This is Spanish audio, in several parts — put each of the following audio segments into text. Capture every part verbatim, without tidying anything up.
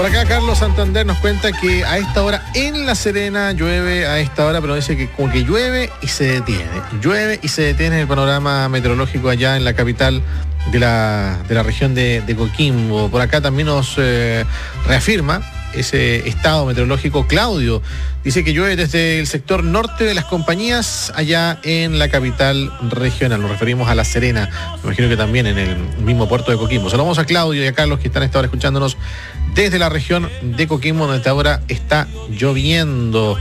Por acá Carlos Santander nos cuenta que a esta hora en La Serena llueve a esta hora, pero dice que como que llueve y se detiene. Llueve y se detiene el panorama meteorológico allá en la capital de la, de la región de, de Coquimbo. Por acá también nos eh, reafirma ese estado meteorológico Claudio. Dice que llueve desde el sector norte de las compañías allá en la capital regional. Nos referimos a La Serena. Me imagino que también en el mismo puerto de Coquimbo. Saludamos a Claudio y a Carlos que están a esta hora escuchándonos desde la región de Coquimbo, donde esta hora está lloviendo.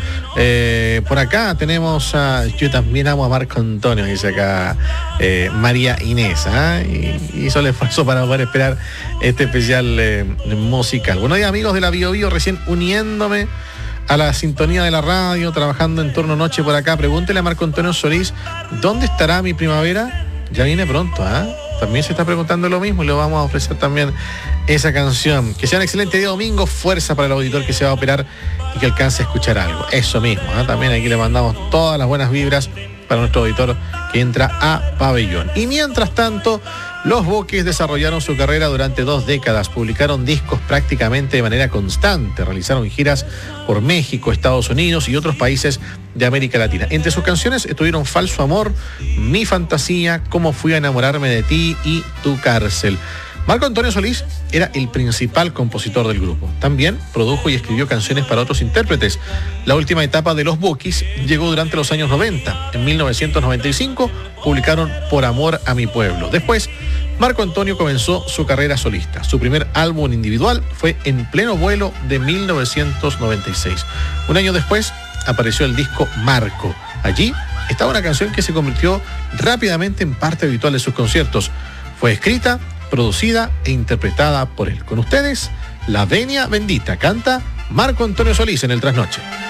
Eh, por acá tenemos a... Yo también amo a Marco Antonio, dice acá eh, María Inés. ¿eh? Y hizo el esfuerzo para poder esperar este especial eh, musical. Buenos días, amigos de la Bio Bio, recién uniéndome a la sintonía de la radio, trabajando en turno noche por acá. Pregúntele a Marco Antonio Solís, ¿dónde estará mi primavera? Ya viene pronto, ¿ah? ¿eh? También se está preguntando lo mismo y le vamos a ofrecer también esa canción. Que sea un excelente día domingo, fuerza para el auditor que se va a operar y que alcance a escuchar algo. Eso mismo, ¿eh? También aquí le mandamos todas las buenas vibras para nuestro auditor que entra a Pabellón. Y mientras tanto, los Bukis desarrollaron su carrera durante dos décadas, publicaron discos prácticamente de manera constante, realizaron giras por México, Estados Unidos y otros países de América Latina. Entre sus canciones estuvieron Falso Amor, Mi Fantasía, Cómo Fui a Enamorarme de Ti y Tu Cárcel. Marco Antonio Solís era el principal compositor del grupo. También produjo y escribió canciones para otros intérpretes. La última etapa de los Bukis llegó durante los años noventa. En mil novecientos noventa y cinco publicaron Por Amor a Mi Pueblo. Después, Marco Antonio comenzó su carrera solista. Su primer álbum individual fue En Pleno Vuelo de mil novecientos noventa y seis. Un año después apareció el disco Marco. Allí estaba una canción que se convirtió rápidamente en parte habitual de sus conciertos. Fue escrita, producida e interpretada por él. Con ustedes, La Venia Bendita, canta Marco Antonio Solís en el Trasnoche.